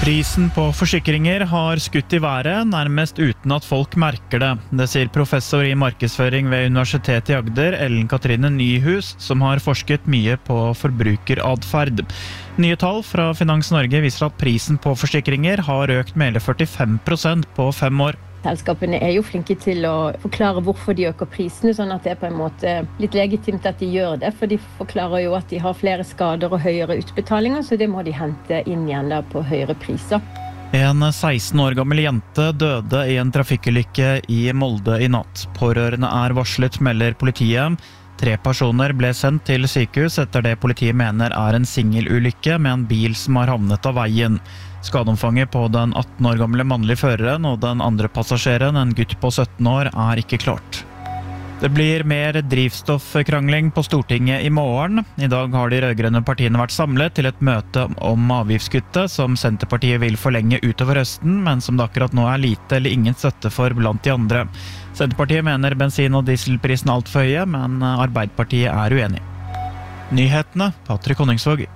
Prisen på forsikringer har skutt I været, nærmest uten at folk merker det. Det sier professor I markedsføring ved Universitetet I Agder, Ellen Katrine Nyhus, som har forsket mye på forbrukeradferd. Nye tall fra Finans Norge viser at prisen på forsikringer har økt med hele 45% på 5 år. Selskapene jo flinke til å forklare hvorfor de øker prisene, sånn at det på en måte litt legitimt at de gjør det, for de forklarer jo at de har flere skader og høyere utbetalinger, så det må de hente inn igjen da på høyere priser. En 16 år gammel jente døde I en trafikkulykke I Molde I natt. Pårørende varslet, melder politiet. 3 personer ble sendt til sykehus etter det politiet mener en singelulykke med en bil som har havnet av veien. Skadeomfanget på den 18 år gamle mannlige føreren og den andre passasjeren, en gutt på 17 år, ikke klart. Det blir mer drivstoffkrangling på Stortinget I morgen. I dag har de rødgrønne partiene vært samlet til et møte om avgiftskuttet som Senterpartiet vil forlenge utover høsten, men som det akkurat nå lite eller ingen støtte for blant de andre. Senterpartiet mener bensin- og dieselprisen alt for høye, men Arbeiderpartiet uenig. Nyhetene, Patrick Honningsvåg.